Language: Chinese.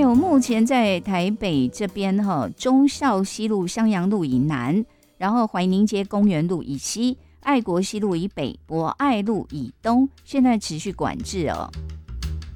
有目前在台北这边忠孝西路、襄阳路以南，然后怀宁街公园路以西，爱国西路以北，博爱路以东，现在持续管制哦。